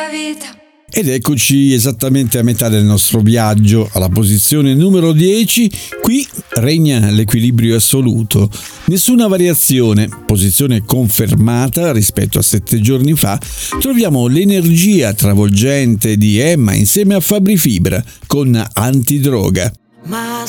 Ed eccoci esattamente a metà del nostro viaggio, alla posizione numero 10. Qui regna l'equilibrio assoluto, nessuna variazione, posizione confermata rispetto a 7 giorni fa. Troviamo l'energia travolgente di Emma insieme a Fabri Fibra con Antidroga. Ma